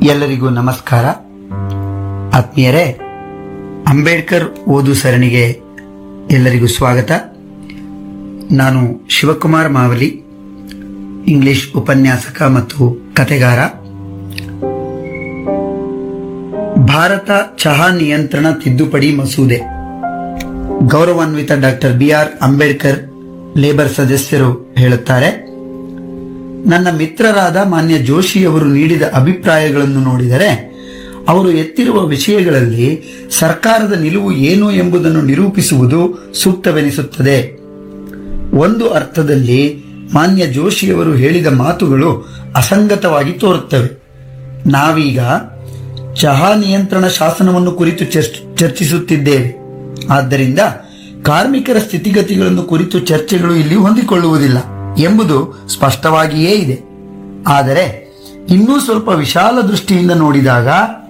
ಎಲ್ಲರಿಗೂ ನಮಸ್ಕಾರ. ಆತ್ಮೀಯರೇ, ಅಂಬೇಡ್ಕರ್ ಓದು ಸರಣಿಗೆ ಎಲ್ಲರಿಗೂ ಸ್ವಾಗತ. ನಾನು ಶಿವಕುಮಾರ್ ಮಾವಲಿ, ಇಂಗ್ಲಿಷ್ ಉಪನ್ಯಾಸಕ ಮತ್ತು ಕಥೆಗಾರ. ಭಾರತ ಚಹಾ ನಿಯಂತ್ರಣ ತಿದ್ದುಪಡಿ ಮಸೂದೆ. ಗೌರವಾನ್ವಿತ ಡಾಕ್ಟರ್ BR ಅಂಬೇಡ್ಕರ್ ಲೇಬರ್ ಸದಸ್ಯರು ಹೇಳುತ್ತಾರೆ, ನನ್ನ ಮಿತ್ರರಾದ ಮಾನ್ಯ ಜೋಶಿಯವರು ನೀಡಿದ ಅಭಿಪ್ರಾಯಗಳನ್ನು ನೋಡಿದರೆ ಅವರು ಎತ್ತಿರುವ ವಿಷಯಗಳಲ್ಲಿ ಸರ್ಕಾರದ ನಿಲುವು ಏನು ಎಂಬುದನ್ನು ನಿರೂಪಿಸುವುದು ಸೂಕ್ತವೆನಿಸುತ್ತದೆ. ಒಂದು ಅರ್ಥದಲ್ಲಿ ಮಾನ್ಯ ಜೋಶಿಯವರು ಹೇಳಿದ ಮಾತುಗಳು ಅಸಂಗತವಾಗಿ ತೋರುತ್ತವೆ. ನಾವೀಗ ಚಹಾ ನಿಯಂತ್ರಣ ಶಾಸನವನ್ನು ಕುರಿತು ಚರ್ಚಿಸುತ್ತಿದ್ದೇವೆ. ಆದ್ದರಿಂದ ಕಾರ್ಮಿಕರ ಸ್ಥಿತಿಗತಿಗಳನ್ನು ಕುರಿತು ಚರ್ಚೆಗಳು ಇಲ್ಲಿ ಹೊಂದಿಕೊಳ್ಳುವುದಿಲ್ಲ ಎಂಬುದು ಸ್ಪಷ್ಟವಾಗಿಯೇ ಇದೆ. ಆದರೆ ಇನ್ನೂ ಸ್ವಲ್ಪ ವಿಶಾಲ ದೃಷ್ಟಿಯಿಂದ ನೋಡಿದಾಗ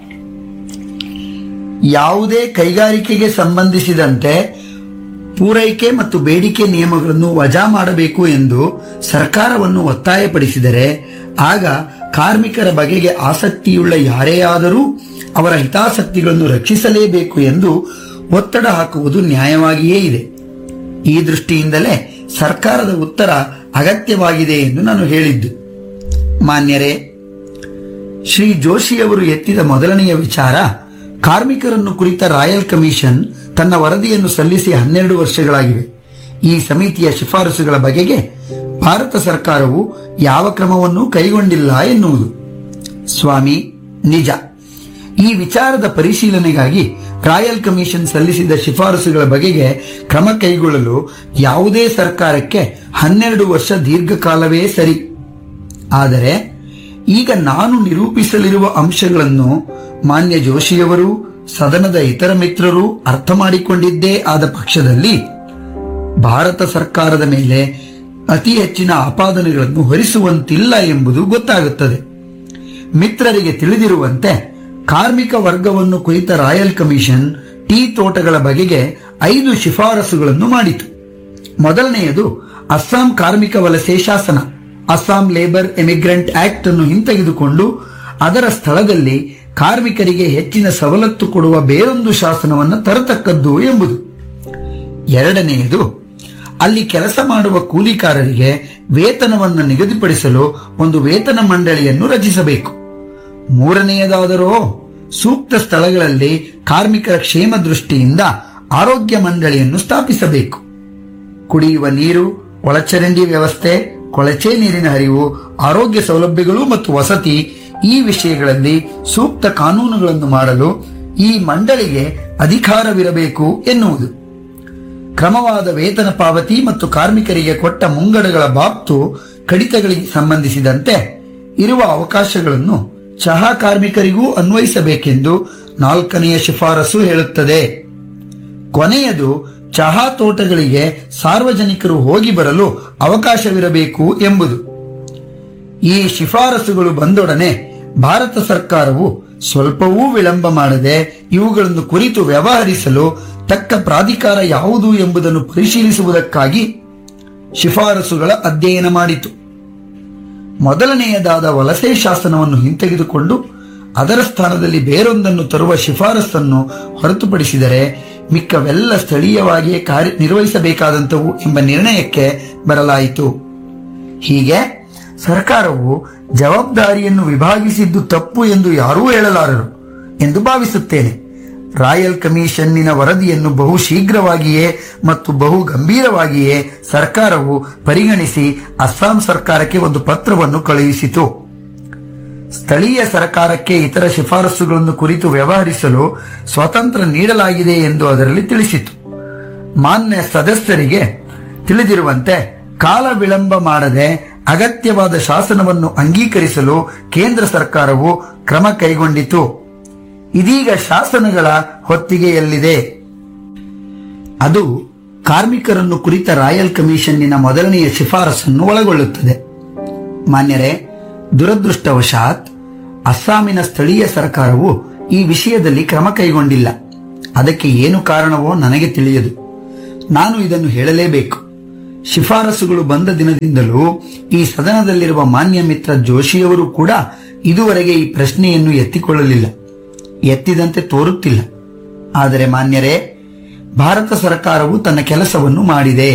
ಯಾವುದೇ ಕೈಗಾರಿಕೆಗೆ ಸಂಬಂಧಿಸಿದಂತೆ ಪೂರೈಕೆ ಮತ್ತು ಬೇಡಿಕೆ ನಿಯಮಗಳನ್ನು ವಜಾ ಮಾಡಬೇಕು ಎಂದು ಸರ್ಕಾರವನ್ನು ಒತ್ತಾಯಪಡಿಸಿದರೆ ಆಗ ಕಾರ್ಮಿಕರ ಬಗೆಗೆ ಆಸಕ್ತಿಯುಳ್ಳ ಯಾರೇ ಆದರೂ ಅವರ ಹಿತಾಸಕ್ತಿಗಳನ್ನು ರಕ್ಷಿಸಲೇಬೇಕು ಎಂದು ಒತ್ತಡ ಹಾಕುವುದು ನ್ಯಾಯವಾಗಿಯೇ ಇದೆ. ಈ ದೃಷ್ಟಿಯಿಂದಲೇ ಸರ್ಕಾರದ ಉತ್ತರ ಅಗತ್ಯವಾಗಿದೆ ಎಂದು ನಾನು ಹೇಳಿದ್ದು. ಮಾನ್ಯರೇ, ಶ್ರೀ ಜೋಶಿಯವರು ಎತ್ತಿದ ಮೊದಲನೆಯ ವಿಚಾರ, ಕಾರ್ಮಿಕರನ್ನು ಕುರಿತ ರಾಯಲ್ ಕಮಿಷನ್ ತನ್ನ ವರದಿಯನ್ನು ಸಲ್ಲಿಸಿ 12 ವರ್ಷಗಳಾಗಿವೆ. ಈ ಸಮಿತಿಯ ಶಿಫಾರಸುಗಳ ಬಗೆಗೆ ಭಾರತ ಸರ್ಕಾರವು ಯಾವ ಕ್ರಮವನ್ನೂ ಕೈಗೊಂಡಿಲ್ಲ ಎನ್ನುವುದು. ಸ್ವಾಮಿ, ನಿಜ. ಈ ವಿಚಾರದ ಪರಿಶೀಲನೆಗಾಗಿ ರಾಯಲ್ ಕಮಿಷನ್ ಸಲ್ಲಿಸಿದ ಶಿಫಾರಸುಗಳ ಬಗೆಗೆ ಕ್ರಮ ಕೈಗೊಳ್ಳಲು ಯಾವುದೇ ಸರ್ಕಾರಕ್ಕೆ 12 ವರ್ಷ ದೀರ್ಘಕಾಲವೇ ಸರಿ. ಆದರೆ ಈಗ ನಾನು ನಿರೂಪಿಸಲಿರುವ ಅಂಶಗಳನ್ನು ಮಾನ್ಯ ಜೋಶಿಯವರು, ಸದನದ ಇತರ ಮಿತ್ರರು ಅರ್ಥ ಮಾಡಿಕೊಂಡಿದ್ದೇ ಆದ ಪಕ್ಷದಲ್ಲಿ ಭಾರತ ಸರ್ಕಾರದ ಮೇಲೆ ಅತಿ ಹೆಚ್ಚಿನ ಆಪಾದನೆಗಳನ್ನು ಹೊರಿಸುವಂತಿಲ್ಲ ಎಂಬುದು ಗೊತ್ತಾಗುತ್ತದೆ. ಮಿತ್ರರಿಗೆ ತಿಳಿದಿರುವಂತೆ ಕಾರ್ಮಿಕ ವರ್ಗವನ್ನು ಕುರಿತ ರಾಯಲ್ ಕಮಿಷನ್ ಟೀ ತೋಟಗಳ ಬಗೆಗೆ 5 ಶಿಫಾರಸುಗಳನ್ನು ಮಾಡಿತು. ಮೊದಲನೆಯದು ಅಸ್ಸಾಂ ಕಾರ್ಮಿಕ ವಲಸೆ ಶಾಸನ, ಅಸ್ಸಾಂ ಲೇಬರ್ ಎಮಿಗ್ರೆಂಟ್ ಆಕ್ಟ್ ಅನ್ನು ಹಿಂತೆಗೆದುಕೊಂಡು ಅದರ ಸ್ಥಳದಲ್ಲಿ ಕಾರ್ಮಿಕರಿಗೆ ಹೆಚ್ಚಿನ ಸವಲತ್ತು ಕೊಡುವ ಬೇರೊಂದು ಶಾಸನವನ್ನು ತರತಕ್ಕದ್ದು ಎಂಬುದು. ಎರಡನೆಯದು, ಅಲ್ಲಿ ಕೆಲಸ ಮಾಡುವ ಕೂಲಿಕಾರರಿಗೆ ವೇತನವನ್ನು ನಿಗದಿಪಡಿಸಲು ಒಂದು ವೇತನ ಮಂಡಳಿಯನ್ನು ರಚಿಸಬೇಕು. ಮೂರನೆಯದಾದರೋ ಸೂಕ್ತ ಸ್ಥಳಗಳಲ್ಲಿ ಕಾರ್ಮಿಕರ ಕ್ಷೇಮ ದೃಷ್ಟಿಯಿಂದ ಆರೋಗ್ಯ ಮಂಡಳಿಯನ್ನು ಸ್ಥಾಪಿಸಬೇಕು. ಕುಡಿಯುವ ನೀರು, ಒಳಚರಂಡಿ ವ್ಯವಸ್ಥೆ, ಕೊಳಚೆ ನೀರಿನ ಹರಿವು, ಆರೋಗ್ಯ ಸೌಲಭ್ಯಗಳು ಮತ್ತು ವಸತಿ ಈ ವಿಷಯಗಳಲ್ಲಿ ಸೂಕ್ತ ಕಾನೂನುಗಳನ್ನು ಮಾಡಲು ಈ ಮಂಡಳಿಗೆ ಅಧಿಕಾರವಿರಬೇಕು ಎನ್ನುವುದು. ಕ್ರಮವಾದ ವೇತನ ಪಾವತಿ ಮತ್ತು ಕಾರ್ಮಿಕರಿಗೆ ಕೊಟ್ಟ ಮುಂಗಡಗಳ ಬಾಬ್ತು ಕಡಿತಗಳಿಗೆ ಸಂಬಂಧಿಸಿದಂತೆ ಇರುವ ಅವಕಾಶಗಳನ್ನು ಚಹಾ ಕಾರ್ಮಿಕರಿಗೂ ಅನ್ವಯಿಸಬೇಕೆಂದು 4ನೆಯ ಶಿಫಾರಸು ಹೇಳುತ್ತದೆ. ಕೊನೆಯದು, ಚಹಾ ತೋಟಗಳಿಗೆ ಸಾರ್ವಜನಿಕರು ಹೋಗಿ ಬರಲು ಅವಕಾಶವಿರಬೇಕು ಎಂಬುದು. ಈ ಶಿಫಾರಸುಗಳು ಬಂದೊಡನೆ ಭಾರತ ಸರ್ಕಾರವು ಸ್ವಲ್ಪವೂ ವಿಳಂಬ ಮಾಡದೆ ಇವುಗಳನ್ನು ಕುರಿತು ವ್ಯವಹರಿಸಲು ತಕ್ಕ ಪ್ರಾಧಿಕಾರ ಯಾವುದು ಎಂಬುದನ್ನು ಪರಿಶೀಲಿಸುವುದಕ್ಕಾಗಿ ಶಿಫಾರಸುಗಳ ಅಧ್ಯಯನ ಮಾಡಿತು. ಮೊದಲನೆಯದಾದ ವಲಸೆ ಶಾಸನವನ್ನು ಹಿಂತೆಗೆದುಕೊಂಡು ಅದರ ಸ್ಥಾನದಲ್ಲಿ ಬೇರೊಂದನ್ನು ತರುವ ಶಿಫಾರಸನ್ನು ಹೊರತುಪಡಿಸಿದರೆ ಮಿಕ್ಕವೆಲ್ಲ ಸ್ಥಳೀಯವಾಗಿಯೇ ಕಾರ್ಯನಿರ್ವಹಿಸಬೇಕಾದಂಥವು ಎಂಬ ನಿರ್ಣಯಕ್ಕೆ ಬರಲಾಯಿತು. ಹೀಗೆ ಸರ್ಕಾರವು ಜವಾಬ್ದಾರಿಯನ್ನು ವಿಭಾಗಿಸಿದ್ದು ತಪ್ಪು ಎಂದು ಯಾರೂ ಹೇಳಲಾರರು ಎಂದು ಭಾವಿಸುತ್ತೇನೆ. ರಾಯಲ್ ಕಮಿಷನ್ನಿನ ವರದಿಯನ್ನು ಬಹು ಶೀಘ್ರವಾಗಿಯೇ ಮತ್ತು ಬಹು ಗಂಭೀರವಾಗಿಯೇ ಸರ್ಕಾರವು ಪರಿಗಣಿಸಿ ಅಸ್ಸಾಂ ಸರ್ಕಾರಕ್ಕೆ ಒಂದು ಪತ್ರವನ್ನು ಕಳುಹಿಸಿತು. ಸ್ಥಳೀಯ ಸರ್ಕಾರಕ್ಕೆ ಇತರ ಶಿಫಾರಸುಗಳನ್ನು ಕುರಿತು ವ್ಯವಹರಿಸಲು ಸ್ವಾತಂತ್ರ್ಯ ನೀಡಲಾಗಿದೆ ಎಂದು ಅದರಲ್ಲಿ ತಿಳಿಸಿತು. ಮಾನ್ಯ ಸದಸ್ಯರಿಗೆ ತಿಳಿದಿರುವಂತೆ ಕಾಲ ವಿಳಂಬ ಮಾಡದೆ ಅಗತ್ಯವಾದ ಶಾಸನವನ್ನು ಅಂಗೀಕರಿಸಲು ಕೇಂದ್ರ ಸರ್ಕಾರವು ಕ್ರಮ ಕೈಗೊಂಡಿತು. ಇದೀಗ ಶಾಸನಗಳ ಹೊತ್ತಿಗೆಯಲ್ಲಿದೆ. ಅದು ಕಾರ್ಮಿಕರನ್ನು ಕುರಿತ ರಾಯಲ್ ಕಮಿಷನ್ನಿನ ಮೊದಲನೆಯ ಶಿಫಾರಸನ್ನು ಒಳಗೊಳ್ಳುತ್ತದೆ. ಮಾನ್ಯರೇ, ದುರದೃಷ್ಟವಶಾತ್ ಅಸ್ಸಾಮಿನ ಸ್ಥಳೀಯ ಸರ್ಕಾರವು ಈ ವಿಷಯದಲ್ಲಿ ಕ್ರಮ ಕೈಗೊಂಡಿಲ್ಲ. ಅದಕ್ಕೆ ಏನು ಕಾರಣವೋ ನನಗೆ ತಿಳಿಯದು. ನಾನು ಇದನ್ನು ಹೇಳಲೇಬೇಕು. ಶಿಫಾರಸುಗಳು ಬಂದ ದಿನದಿಂದಲೂ ಈ ಸದನದಲ್ಲಿರುವ ಮಾನ್ಯ ಮಿತ್ರ ಜೋಶಿಯವರು ಕೂಡ ಇದುವರೆಗೆ ಈ ಪ್ರಶ್ನೆಯನ್ನು ಎತ್ತಿಕೊಳ್ಳಲಿಲ್ಲ, ಎತ್ತಿದಂತೆ ತೋರುತ್ತಿಲ್ಲ. ಆದರೆ ಮಾನ್ಯರೇ, ಭಾರತ ಸರ್ಕಾರವು ತನ್ನ ಕೆಲಸವನ್ನು ಮಾಡಿದೆ.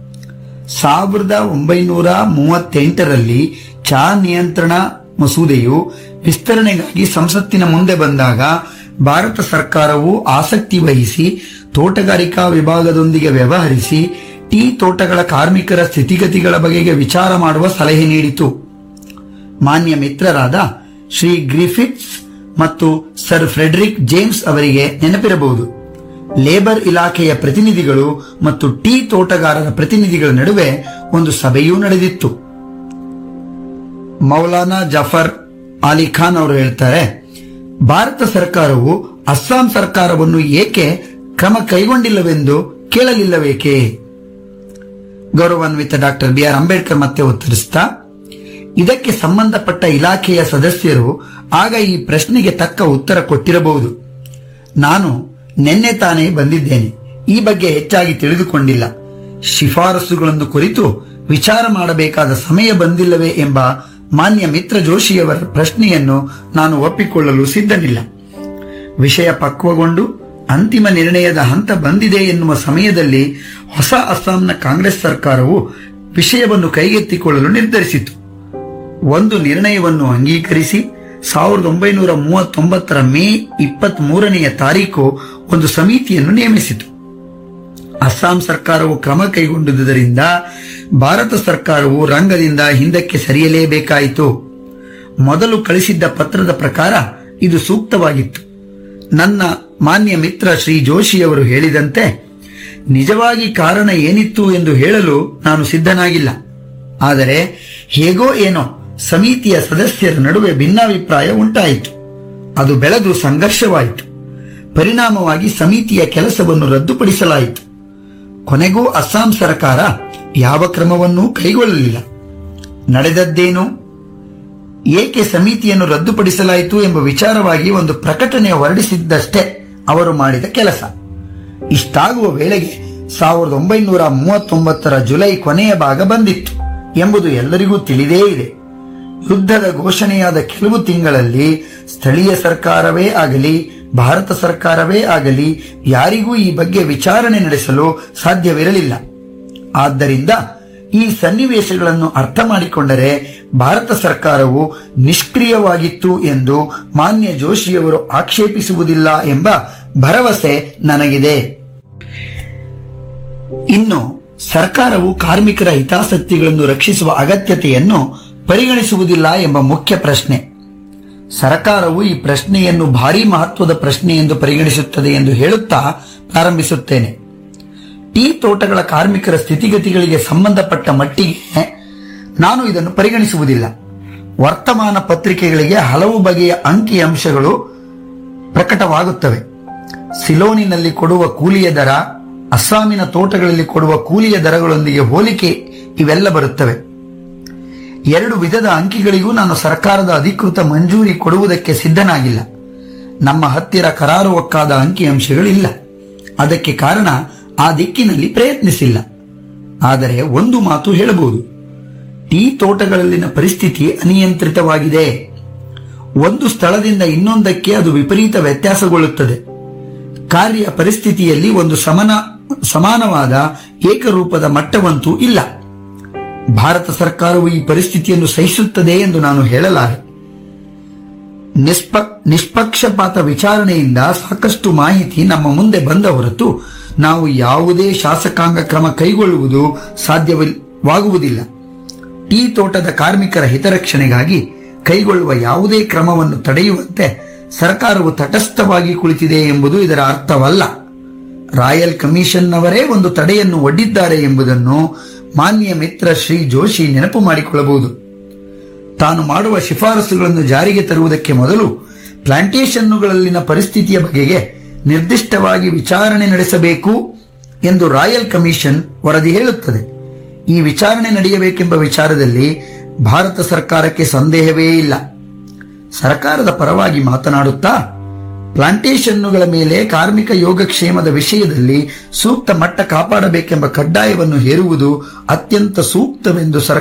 1938ರಲ್ಲಿ ಚಹಾ ನಿಯಂತ್ರಣ ಮಸೂದೆಯು ವಿಸ್ತರಣೆಗಾಗಿ ಸಂಸತ್ತಿನ ಮುಂದೆ ಬಂದಾಗ ಭಾರತ ಸರ್ಕಾರವು ಆಸಕ್ತಿ ವಹಿಸಿ ತೋಟಗಾರಿಕಾ ವಿಭಾಗದೊಂದಿಗೆ ವ್ಯವಹರಿಸಿ ಟೀ ತೋಟಗಳ ಕಾರ್ಮಿಕರ ಸ್ಥಿತಿಗತಿಗಳ ಬಗೆಗೆ ವಿಚಾರ ಮಾಡುವ ಸಲಹೆ ನೀಡಿತು. ಮಾನ್ಯ ಮಿತ್ರರಾದ ಶ್ರೀ ಗ್ರಿಫಿತ್ಸ್ ಮತ್ತು ಸರ್ ಫ್ರೆಡರಿಕ್ ಜೇಮ್ಸ್ ಅವರಿಗೆ ನೆನಪಿರಬಹುದು. ಲೇಬರ್ ಇಲಾಖೆಯ ಪ್ರತಿನಿಧಿಗಳು ಮತ್ತು ಟೀ ತೋಟಗಾರರ ಪ್ರತಿನಿಧಿಗಳ ನಡುವೆ ಒಂದು ಸಭೆಯೂ ನಡೆದಿತ್ತು. ಮೌಲಾನಾ ಜಫರ್ ಅಲಿ ಖಾನ್ ಅವರು ಹೇಳ್ತಾರೆ, ಭಾರತ ಸರ್ಕಾರವು ಅಸ್ಸಾಂ ಸರ್ಕಾರವನ್ನು ಏಕೆ ಕ್ರಮ ಕೈಗೊಂಡಿಲ್ಲವೆಂದು ಕೇಳಲಿಲ್ಲಬೇಕೆ? ಗೌರವಾನ್ವಿತ ಡಾಕ್ಟರ್ ಬಿ ಆರ್ ಅಂಬೇಡ್ಕರ್ ಮತ್ತೆ ಉತ್ತರಿಸ್ತಾ, ಇದಕ್ಕೆ ಸಂಬಂಧಪಟ್ಟ ಇಲಾಖೆಯ ಸದಸ್ಯರು ಆಗ ಈ ಪ್ರಶ್ನೆಗೆ ತಕ್ಕ ಉತ್ತರ ಕೊಟ್ಟಿರಬಹುದು. ನಾನು ನಿನ್ನೆ ತಾನೇ ಬಂದಿದ್ದೇನೆ, ಈ ಬಗ್ಗೆ ಹೆಚ್ಚಾಗಿ ತಿಳಿದುಕೊಂಡಿಲ್ಲ. ಶಿಫಾರಸುಗಳನ್ನು ಕುರಿತು ವಿಚಾರ ಮಾಡಬೇಕಾದ ಸಮಯ ಬಂದಿಲ್ಲವೇ ಎಂಬ ಮಾನ್ಯ ಮಿತ್ರ ಜೋಶಿಯವರ ಪ್ರಶ್ನೆಯನ್ನು ನಾನು ಒಪ್ಪಿಕೊಳ್ಳಲು ಸಿದ್ಧನಿಲ್ಲ. ವಿಷಯ ಪಕ್ವಗೊಂಡು ಅಂತಿಮ ನಿರ್ಣಯದ ಹಂತ ಬಂದಿದೆ ಎನ್ನುವ ಸಮಯದಲ್ಲಿ ಹೊಸ ಅಸ್ಸಾಂನ ಕಾಂಗ್ರೆಸ್ ಸರ್ಕಾರವು ವಿಷಯವನ್ನು ಕೈಗೆತ್ತಿಕೊಳ್ಳಲು ನಿರ್ಧರಿಸಿತು. ಒಂದು ನಿರ್ಣಯವನ್ನು ಅಂಗೀಕರಿಸಿ 1939ರ ಮೇ 23ನೆಯ ತಾರೀಕು ಒಂದು ಸಮಿತಿಯನ್ನು ನೇಮಿಸಿತು. ಅಸ್ಸಾಂ ಸರ್ಕಾರವು ಕ್ರಮ ಕೈಗೊಂಡಿದ್ದರಿಂದ ಭಾರತ ಸರ್ಕಾರವು ರಂಗದಿಂದ ಹಿಂದಕ್ಕೆ ಸರಿಯಲೇಬೇಕಾಯಿತು. ಮೊದಲು ಕಳಿಸಿದ್ದ ಪತ್ರದ ಪ್ರಕಾರ ಇದು ಸೂಕ್ತವಾಗಿತ್ತು. ನನ್ನ ಮಾನ್ಯ ಮಿತ್ರ ಶ್ರೀ ಜೋಶಿಯವರು ಹೇಳಿದಂತೆ ನಿಜವಾಗಿ ಕಾರಣ ಏನಿತ್ತು ಎಂದು ಹೇಳಲು ನಾನು ಸಿದ್ಧನಾಗಿಲ್ಲ. ಆದರೆ ಹೇಗೋ ಏನೋ ಸಮಿತಿಯ ಸದಸ್ಯರ ನಡುವೆ ಭಿನ್ನಾಭಿಪ್ರಾಯ ಉಂಟಾಯಿತು. ಅದು ಬೆಳೆದು ಸಂಘರ್ಷವಾಯಿತು. ಪರಿಣಾಮವಾಗಿ ಸಮಿತಿಯ ಕೆಲಸವನ್ನು ರದ್ದುಪಡಿಸಲಾಯಿತು. ಕೊನೆಗೂ ಅಸ್ಸಾಂ ಸರ್ಕಾರ ಯಾವ ಕ್ರಮವನ್ನೂ ಕೈಗೊಳ್ಳಲಿಲ್ಲ. ನಡೆದದ್ದೇನು? ಏಕೆ ಸಮಿತಿಯನ್ನು ರದ್ದುಪಡಿಸಲಾಯಿತು ಎಂಬ ವಿಚಾರವಾಗಿ ಒಂದು ಪ್ರಕಟಣೆ ಹೊರಡಿಸಿದ್ದಷ್ಟೇ ಅವರು ಮಾಡಿದ ಕೆಲಸ. ಇಷ್ಟಾಗುವ ವೇಳೆಗೆ 1939ರ ಜುಲೈ ಕೊನೆಯ ಭಾಗ ಬಂದಿತ್ತು ಎಂಬುದು ಎಲ್ಲರಿಗೂ ತಿಳಿದೇ ಇದೆ. ಯುದ್ಧದ ಘೋಷಣೆಯಾದ ಕೆಲವು ತಿಂಗಳಲ್ಲಿ ಸ್ಥಳೀಯ ಸರ್ಕಾರವೇ ಆಗಲಿ ಭಾರತ ಸರ್ಕಾರವೇ ಆಗಲಿ ಯಾರಿಗೂ ಈ ಬಗ್ಗೆ ವಿಚಾರಣೆ ನಡೆಸಲು ಸಾಧ್ಯವಿರಲಿಲ್ಲ. ಆದ್ದರಿಂದ ಈ ಸನ್ನಿವೇಶಗಳನ್ನು ಅರ್ಥ ಮಾಡಿಕೊಂಡರೆ ಭಾರತ ಸರ್ಕಾರವು ನಿಷ್ಕ್ರಿಯವಾಗಿತ್ತು ಎಂದು ಮಾನ್ಯ ಜೋಶಿಯವರು ಆಕ್ಷೇಪಿಸುವುದಿಲ್ಲ ಎಂಬ ಭರವಸೆ ನನಗಿದೆ. ಇನ್ನು ಸರ್ಕಾರವು ಕಾರ್ಮಿಕರ ಹಿತಾಸಕ್ತಿಗಳನ್ನು ರಕ್ಷಿಸುವ ಅಗತ್ಯತೆಯನ್ನು ಪರಿಗಣಿಸುವುದಿಲ್ಲ ಎಂಬ ಮುಖ್ಯ ಪ್ರಶ್ನೆ. ಸರ್ಕಾರವು ಈ ಪ್ರಶ್ನೆಯನ್ನು ಭಾರಿ ಮಹತ್ವದ ಪ್ರಶ್ನೆ ಎಂದು ಪರಿಗಣಿಸುತ್ತದೆ ಎಂದು ಹೇಳುತ್ತಾ ಪ್ರಾರಂಭಿಸುತ್ತೇನೆ. ಟೀ ತೋಟಗಳ ಕಾರ್ಮಿಕರ ಸ್ಥಿತಿಗತಿಗಳಿಗೆ ಸಂಬಂಧಪಟ್ಟ ಮಟ್ಟಿಗೆ ನಾನು ಇದನ್ನು ಪರಿಗಣಿಸುವುದಿಲ್ಲ. ವರ್ತಮಾನ ಪತ್ರಿಕೆಗಳಿಗೆ ಹಲವು ಬಗೆಯ ಅಂಕಿ ಅಂಶಗಳು ಪ್ರಕಟವಾಗುತ್ತವೆ. ಸಿಲೋನಿನಲ್ಲಿ ಕೊಡುವ ಕೂಲಿಯ ದರ, ಅಸ್ಸಾಮಿನ ತೋಟಗಳಲ್ಲಿ ಕೊಡುವ ಕೂಲಿಯ ದರಗಳೊಂದಿಗೆ ಹೋಲಿಕೆ ಇವೆಲ್ಲ ಬರುತ್ತವೆ. ಎರಡು ವಿಧದ ಅಂಕಿಗಳಿಗೂ ನಾನು ಸರ್ಕಾರದ ಅಧಿಕೃತ ಮಂಜೂರಿ ಕೊಡುವುದಕ್ಕೆ ಸಿದ್ಧನಾಗಿಲ್ಲ. ನಮ್ಮ ಹತ್ತಿರ ಕರಾರುವಕ್ಕಾದ ಅಂಕಿ ಅಂಶಗಳಿಲ್ಲ. ಅದಕ್ಕೆ ಕಾರಣ ಆ ದಿಕ್ಕಿನಲ್ಲಿ ಪ್ರಯತ್ನಿಸಿಲ್ಲ. ಆದರೆ ಒಂದು ಮಾತು ಹೇಳಬಹುದು, ಟೀ ತೋಟಗಳಲ್ಲಿನ ಪರಿಸ್ಥಿತಿ ಅನಿಯಂತ್ರಿತವಾಗಿದೆ. ಒಂದು ಸ್ಥಳದಿಂದ ಇನ್ನೊಂದಕ್ಕೆ ಅದು ವಿಪರೀತ ವ್ಯತ್ಯಾಸಗೊಳ್ಳುತ್ತದೆ. ಕಾರ್ಯ ಪರಿಸ್ಥಿತಿಯಲ್ಲಿ ಒಂದು ಸಮಾನವಾದ ಏಕರೂಪದ ಮಟ್ಟವಂತೂ ಇಲ್ಲ. ಭಾರತ ಸರ್ಕಾರವು ಈ ಪರಿಸ್ಥಿತಿಯನ್ನು ಸಹಿಸುತ್ತದೆ ಎಂದು ನಾನು ಹೇಳಲಾರೆ. ನಿಷ್ಪಕ್ಷಪಾತ ವಿಚಾರಣೆಯಿಂದ ಸಾಕಷ್ಟು ಮಾಹಿತಿ ನಮ್ಮ ಮುಂದೆ ಬಂದ ಹೊರತು ನಾವು ಯಾವುದೇ ಶಾಸಕಾಂಗ ಕ್ರಮ ಕೈಗೊಳ್ಳುವುದು ಸಾಧ್ಯವಾಗುವುದಿಲ್ಲ. ಟೀ ತೋಟದ ಕಾರ್ಮಿಕರ ಹಿತರಕ್ಷಣೆಗಾಗಿ ಕೈಗೊಳ್ಳುವ ಯಾವುದೇ ಕ್ರಮವನ್ನು ತಡೆಯುವಂತೆ ಸರ್ಕಾರವು ತಟಸ್ಥವಾಗಿ ಕುಳಿತಿದೆ ಎಂಬುದು ಇದರ ಅರ್ಥವಲ್ಲ. ರಾಯಲ್ ಕಮಿಷನ್ನವರೇ ಒಂದು ತಡೆಯನ್ನು ಒಡ್ಡಿದ್ದಾರೆ ಎಂಬುದನ್ನು ಮಾನ್ಯ ಮಿತ್ರ ಶ್ರೀ ಜೋಶಿ ನೆನಪು ಮಾಡಿಕೊಳ್ಳಬಹುದು. ತಾನು ಮಾಡುವ ಶಿಫಾರಸುಗಳನ್ನು ಜಾರಿಗೆ ತರುವುದಕ್ಕೆ ಮೊದಲು ಪ್ಲಾಂಟೇಶನ್ನುಗಳಲ್ಲಿನ ಪರಿಸ್ಥಿತಿಯ ಬಗೆಗೆ ನಿರ್ದಿಷ್ಟವಾಗಿ ವಿಚಾರಣೆ ನಡೆಸಬೇಕು ಎಂದು ರಾಯಲ್ ಕಮಿಷನ್ ವರದಿ ಹೇಳುತ್ತದೆ. ಈ ವಿಚಾರಣೆ ನಡೆಯಬೇಕೆಂಬ ವಿಚಾರದಲ್ಲಿ ಭಾರತ ಸರ್ಕಾರಕ್ಕೆ ಸಂದೇಹವೇ ಇಲ್ಲ. ಸರ್ಕಾರದ ಪರವಾಗಿ ಮಾತನಾಡುತ್ತಾ ಪ್ಲಾಂಟೇಶನ್ನುಗಳ ಮೇಲೆ ಕಾರ್ಮಿಕ ಯೋಗಕ್ಷೇಮದ ವಿಷಯದಲ್ಲಿ ಸೂಕ್ತ ಮಟ್ಟ ಕಾಪಾಡಬೇಕೆಂಬ ಕಡ್ಡಾಯವನ್ನು ಹೇರುವುದು ಅತ್ಯಂತ ಸೂಕ್ತವೆಂದು